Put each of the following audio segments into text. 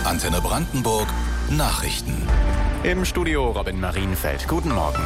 Antenne Brandenburg Nachrichten. Im Studio Robin Marienfeld. Guten Morgen.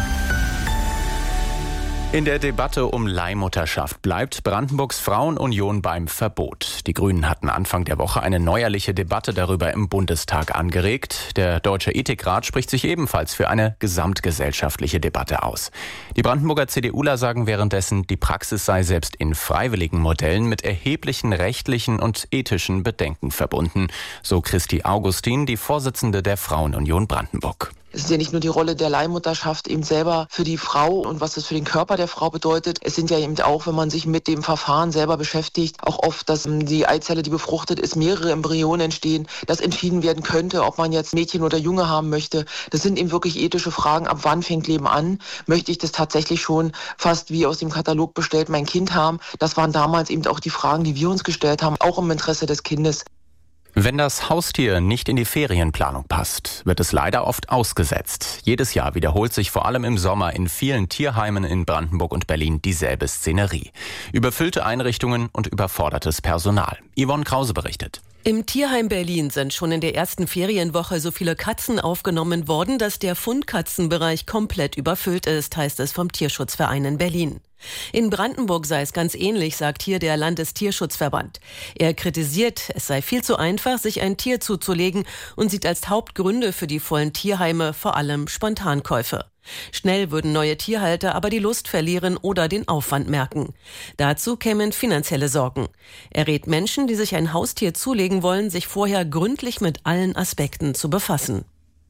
In der Debatte um Leihmutterschaft bleibt Brandenburgs Frauenunion beim Verbot. Die Grünen hatten Anfang der Woche eine neuerliche Debatte darüber im Bundestag angeregt. Der Deutsche Ethikrat spricht sich ebenfalls für eine gesamtgesellschaftliche Debatte aus. Die Brandenburger CDUler sagen währenddessen, die Praxis sei selbst in freiwilligen Modellen mit erheblichen rechtlichen und ethischen Bedenken verbunden. So Christi Augustin, die Vorsitzende der Frauenunion Brandenburg. Es ist ja nicht nur die Rolle der Leihmutterschaft eben selber für die Frau und was das für den Körper der Frau bedeutet. Es sind ja eben auch, wenn man sich mit dem Verfahren selber beschäftigt, auch oft, dass die Eizelle, die befruchtet ist, mehrere Embryonen entstehen, dass entschieden werden könnte, ob man jetzt Mädchen oder Junge haben möchte. Das sind eben wirklich ethische Fragen. Ab wann fängt Leben an? Möchte ich das tatsächlich schon fast wie aus dem Katalog bestellt mein Kind haben? Das waren damals eben auch die Fragen, die wir uns gestellt haben, auch im Interesse des Kindes. Wenn das Haustier nicht in die Ferienplanung passt, wird es leider oft ausgesetzt. Jedes Jahr wiederholt sich vor allem im Sommer in vielen Tierheimen in Brandenburg und Berlin dieselbe Szenerie. Überfüllte Einrichtungen und überfordertes Personal. Yvonne Krause berichtet. Im Tierheim Berlin sind schon in der ersten Ferienwoche so viele Katzen aufgenommen worden, dass der Fundkatzenbereich komplett überfüllt ist, heißt es vom Tierschutzverein in Berlin. In Brandenburg sei es ganz ähnlich, sagt hier der Landestierschutzverband. Er kritisiert, es sei viel zu einfach, sich ein Tier zuzulegen und sieht als Hauptgründe für die vollen Tierheime vor allem Spontankäufe. Schnell würden neue Tierhalter aber die Lust verlieren oder den Aufwand merken. Dazu kämen finanzielle Sorgen. Er rät Menschen, die sich ein Haustier zulegen wollen, sich vorher gründlich mit allen Aspekten zu befassen.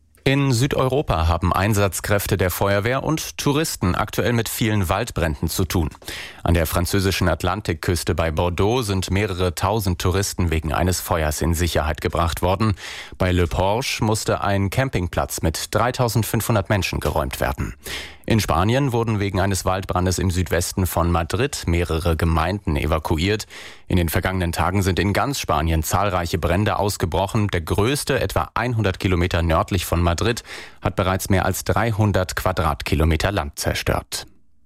In Südeuropa haben Einsatzkräfte der Feuerwehr und Touristen aktuell mit vielen Waldbränden zu tun. An der französischen Atlantikküste bei Bordeaux sind mehrere tausend Touristen wegen eines Feuers in Sicherheit gebracht worden. Bei Le Porche musste ein Campingplatz mit 3500 Menschen geräumt werden. In Spanien wurden wegen eines Waldbrandes im Südwesten von Madrid mehrere Gemeinden evakuiert. In den vergangenen Tagen sind in ganz Spanien zahlreiche Brände ausgebrochen. Der größte, etwa 100 Kilometer nördlich von Madrid, hat bereits mehr als 300 Quadratkilometer Land zerstört.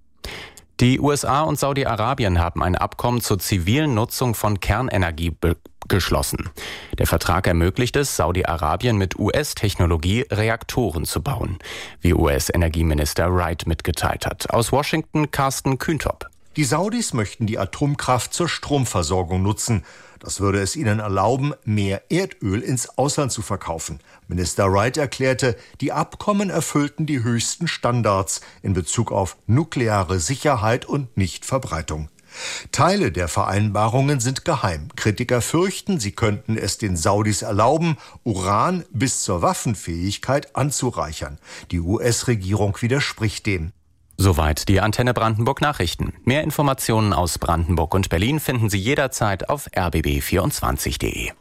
Die USA und Saudi-Arabien haben ein Abkommen zur zivilen Nutzung von Kernenergie geschlossen. Der Vertrag ermöglicht es, Saudi-Arabien mit US-Technologie Reaktoren zu bauen, wie US-Energieminister Wright mitgeteilt hat. Aus Washington Carsten Kühntop. Die Saudis möchten die Atomkraft zur Stromversorgung nutzen. Das würde es ihnen erlauben, mehr Erdöl ins Ausland zu verkaufen. Minister Wright erklärte, die Abkommen erfüllten die höchsten Standards in Bezug auf nukleare Sicherheit und Nichtverbreitung. Teile der Vereinbarungen sind geheim. Kritiker fürchten, sie könnten es den Saudis erlauben, Uran bis zur Waffenfähigkeit anzureichern. Die US-Regierung widerspricht dem. Soweit die Antenne Brandenburg Nachrichten. Mehr Informationen aus Brandenburg und Berlin finden Sie jederzeit auf rbb24.de.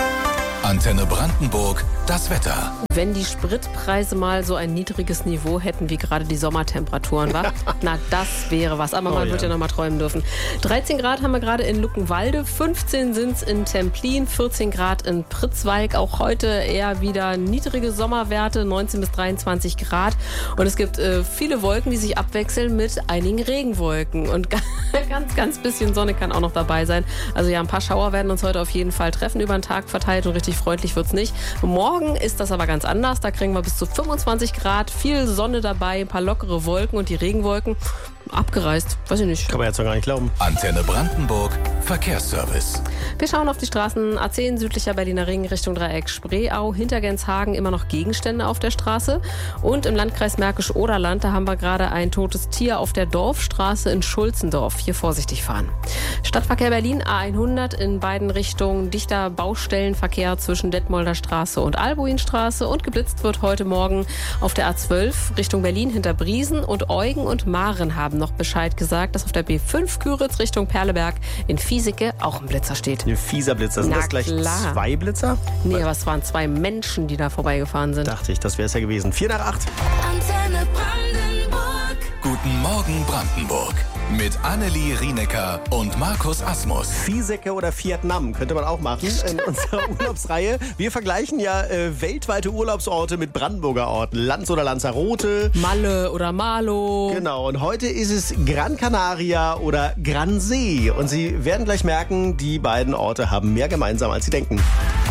Antenne Brandenburg, das Wetter. Wenn die Spritpreise mal so ein niedriges Niveau hätten wie gerade die Sommertemperaturen, wa? Na, das wäre was. Aber man wird ja noch mal träumen dürfen. 13 Grad haben wir gerade in Luckenwalde, 15 sind es in Templin, 14 Grad in Pritzwalk. Auch heute eher wieder niedrige Sommerwerte, 19 bis 23 Grad. Und es gibt viele Wolken, die sich abwechseln mit einigen Regenwolken. Und ganz bisschen Sonne kann auch noch dabei sein. Also ja, ein paar Schauer werden uns heute auf jeden Fall treffen über den Tag verteilt und richtig freundlich wird's nicht. Morgen ist das aber ganz anders. Da kriegen wir bis zu 25 Grad, viel Sonne dabei, ein paar lockere Wolken und die Regenwolken abgereist. Weiß ich nicht. Kann man jetzt noch gar nicht glauben. Antenne Brandenburg, Verkehrsservice. Wir schauen auf die Straßen A10 südlicher Berliner Ring Richtung Dreieck Spreeau. Hinter Genshagen immer noch Gegenstände auf der Straße. Und im Landkreis Märkisch-Oderland, da haben wir gerade ein totes Tier auf der Dorfstraße in Schulzendorf. Hier vorsichtig fahren. Stadtverkehr Berlin A100 in beiden Richtungen. Dichter Baustellenverkehr zwischen Detmolder Straße und Albuinstraße. Und geblitzt wird heute Morgen auf der A12 Richtung Berlin hinter Briesen. Und Eugen und Maren haben noch Bescheid gesagt, dass auf der B5 Küritz Richtung Perleberg in Fiesicke auch ein Blitzer steht. Ein fieser Blitzer. Sind das gleich klar. 2 Blitzer? Nee, aber es waren 2 Menschen, die da vorbeigefahren sind. Dachte ich, das wäre es ja gewesen. 7:45. Antenne Brandenburg. Guten Morgen Brandenburg. Mit Annelie Rienecker und Markus Asmus. Fiesecke oder Vietnam könnte man auch machen in unserer Urlaubsreihe. Wir vergleichen ja weltweite Urlaubsorte mit Brandenburger Orten. Lanz oder Lanzarote. Malle oder Malo. Genau, und heute ist es Gran Canaria oder Gransee. Und Sie werden gleich merken, die beiden Orte haben mehr gemeinsam, als Sie denken.